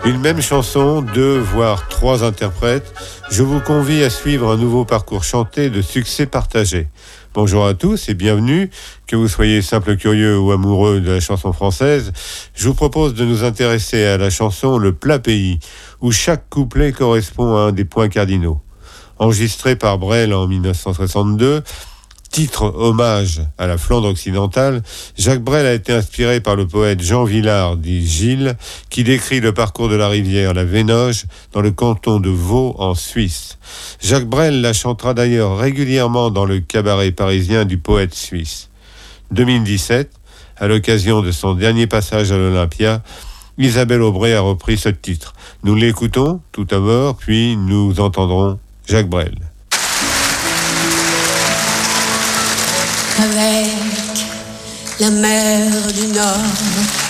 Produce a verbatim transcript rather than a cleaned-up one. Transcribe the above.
Une même chanson, deux voire trois interprètes. Je vous convie à suivre un nouveau parcours chanté de succès partagé. Bonjour à tous et bienvenue. Que vous soyez simple curieux ou amoureux de la chanson française, je vous propose de nous intéresser à la chanson Le Plat Pays, où chaque couplet correspond à un des points cardinaux. Enregistré par Brel en dix-neuf cent soixante-deux, titre hommage à la Flandre occidentale, Jacques Brel a été inspiré par le poète Jean Vilar, dit Gilles, qui décrit le parcours de la rivière la Vénoge dans le canton de Vaud en Suisse. Jacques Brel la chantera d'ailleurs régulièrement dans le cabaret parisien du poète suisse. deux mille dix-sept, à l'occasion de son dernier passage à l'Olympia, Isabelle Aubray a repris ce titre. Nous l'écoutons tout d'abord, puis nous entendrons Jacques Brel. Avec la mer du Nord,